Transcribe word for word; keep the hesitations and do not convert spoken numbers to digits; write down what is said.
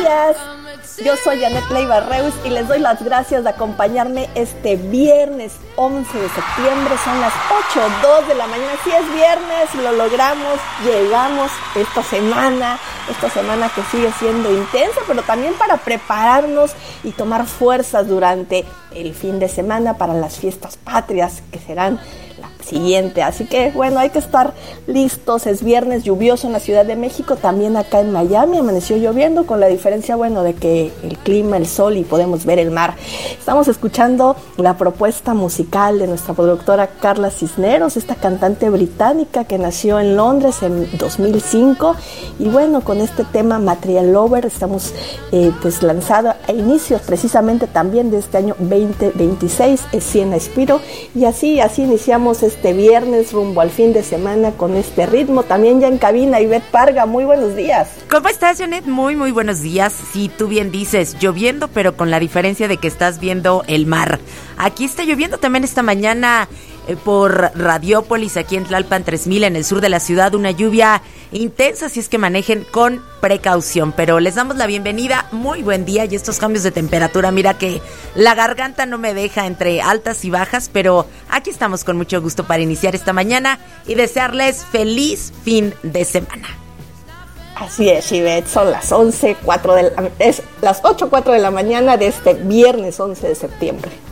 Yo soy Janet Leiva Reus y les doy las gracias de acompañarme este viernes once de septiembre. Son las ocho o dos de la mañana. Sí, es viernes, lo logramos, llegamos esta semana, esta semana que sigue siendo intensa, pero también para prepararnos y tomar fuerzas durante el fin de semana para las fiestas patrias que serán la siguiente. Así que bueno, hay que estar listos. Es viernes lluvioso en la Ciudad de México, también acá en Miami amaneció lloviendo, con la diferencia, bueno, de que el clima, el sol y podemos ver el mar. Estamos escuchando la propuesta musical de nuestra productora Carla Cisneros, esta cantante británica que nació en Londres en dos mil cinco, y bueno, con este tema Material Lover estamos eh, pues lanzado a inicios precisamente también de este año veinte veintiséis, es Siena Spiro, y así, así iniciamos este viernes rumbo al fin de semana con este ritmo. También ya en cabina Ivette Parga, muy buenos días. ¿Cómo estás, Janet? Muy, muy buenos días. Sí, tú bien dices, lloviendo, pero con la diferencia de que estás viendo el mar. Aquí está lloviendo también esta mañana eh, por Radiópolis, aquí en Tlalpan tres mil, en el sur de la ciudad, una lluvia intensa, así es que manejen con precaución, pero les damos la bienvenida, muy buen día, y estos cambios de temperatura, mira que la garganta no me deja entre altas y bajas, pero aquí estamos con mucho gusto para iniciar esta mañana y desearles feliz fin de semana. Así es, Ivette, son las once, cuatro de la, es las ocho cuatro de la mañana de este viernes once de septiembre.